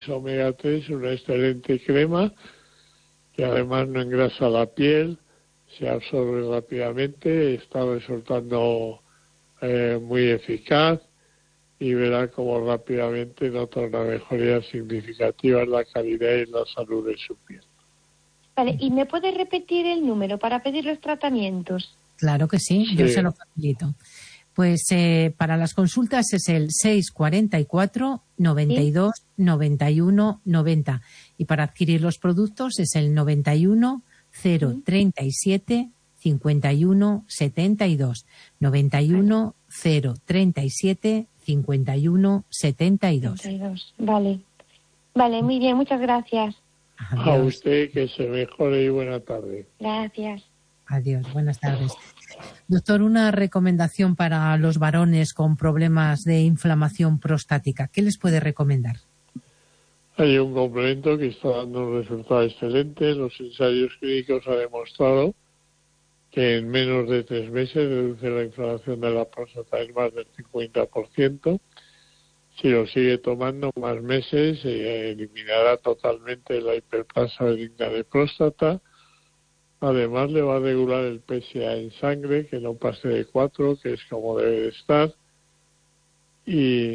omega 3, una excelente crema que además no engrasa la piel, se absorbe rápidamente, está resultando muy eficaz y verá cómo rápidamente nota una mejoría significativa en la calidad y en la salud de su piel. Vale, ¿y me puede repetir el número para pedir los tratamientos? Claro que sí, yo se lo facilito. Pues para las consultas es el 644 92 91 90 y para adquirir los productos es el 91 037 51 72 91 037 51 72. Vale, muy bien, muchas gracias. Adiós. A usted, que se mejore y buena tarde. Gracias. Adiós, buenas tardes. Doctor, una recomendación para los varones con problemas de inflamación prostática. ¿Qué les puede recomendar? Hay un complemento que está dando un resultado excelente. Los ensayos clínicos han demostrado que en menos de 3 meses reduce la inflamación de la próstata en más del 50%. Si lo sigue tomando más meses, eliminará totalmente la hiperplasia benigna de próstata. Además, le va a regular el PSA en sangre, que no pase de 4, que es como debe de estar. Y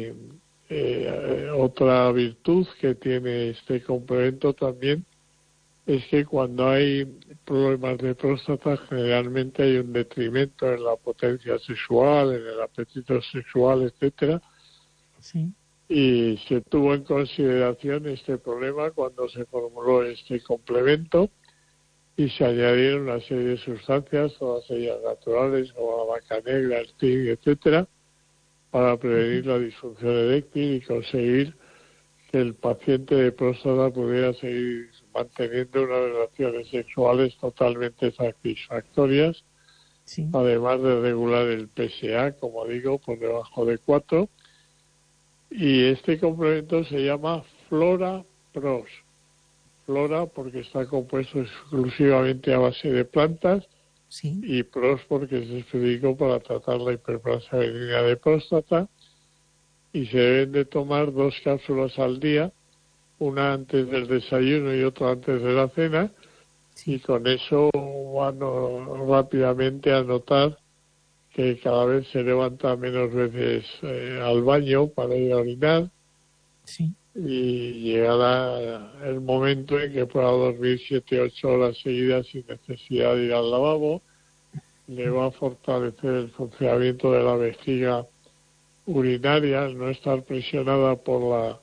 otra virtud que tiene este complemento también es que cuando hay problemas de próstata, generalmente hay un detrimento en la potencia sexual, en el apetito sexual, etcétera. Sí. Y se tuvo en consideración este problema cuando se formuló este complemento y se añadieron una serie de sustancias, todas ellas naturales, como la vaca negra, el zinc, etcétera, para prevenir la disfunción eréctil y conseguir que el paciente de próstata pudiera seguir manteniendo unas relaciones sexuales totalmente satisfactorias, Sí. además de regular el PSA, como digo, por debajo de 4. Y este complemento se llama Flora Pros. Flora porque está compuesto exclusivamente a base de plantas, Sí. y Pros porque es específico para tratar la hiperplasia benigna de próstata, y se deben de tomar 2 cápsulas al día, una antes del desayuno y otra antes de la cena, y con eso van rápidamente a notar que cada vez se levanta menos veces al baño para ir a orinar. Sí. Y llegará el momento en que pueda dormir 7-8 horas seguidas sin necesidad de ir al lavabo. Le va a fortalecer el funcionamiento de la vejiga urinaria, al no estar presionada por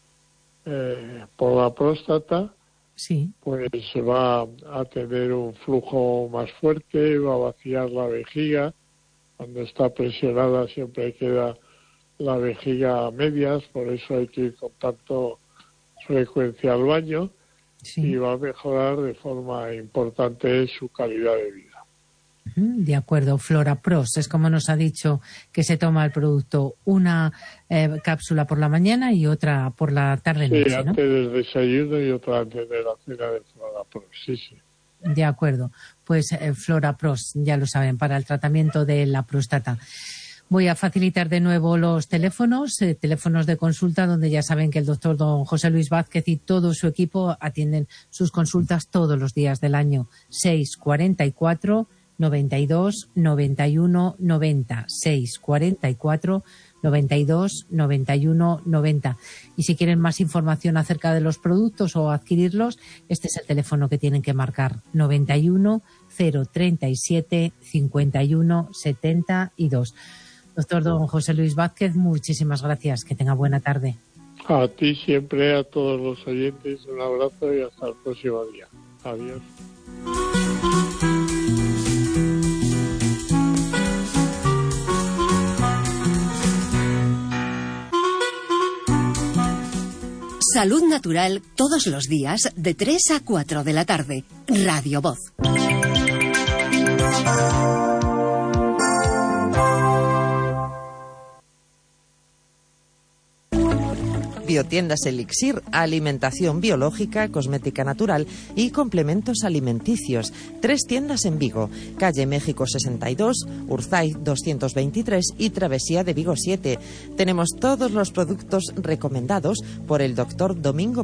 la próstata. Sí. Pues va a tener un flujo más fuerte, va a vaciar la vejiga. Cuando está presionada siempre queda la vejiga a medias, por eso hay que ir con tanto frecuencia al baño. Sí. Y va a mejorar de forma importante su calidad de vida. De acuerdo, Flora Pros es como nos ha dicho que se toma el producto, una cápsula por la mañana y otra por la tarde-noche, ¿no? Antes del desayuno y otra antes de la cena de Flora Pros, sí. De acuerdo, pues Flora Pros, ya lo saben, para el tratamiento de la próstata. Voy a facilitar de nuevo los teléfonos de consulta, donde ya saben que el doctor don José Luis Vázquez y todo su equipo atienden sus consultas todos los días del año. 644 92 91 90, 644 92 91 90. Y si quieren más información acerca de los productos o adquirirlos, este es el teléfono que tienen que marcar: 91 037 51 72. Doctor don José Luis Vázquez, muchísimas gracias. Que tenga buena tarde. A ti siempre, a todos los oyentes, un abrazo y hasta el próximo día. Adiós. Salud Natural todos los días de 3 a 4 de la tarde. Radio Voz. Biotiendas Elixir, alimentación biológica, cosmética natural y complementos alimenticios. 3 tiendas en Vigo, calle México 62, Urzay 223 y Travesía de Vigo 7. Tenemos todos los productos recomendados por el doctor Domingo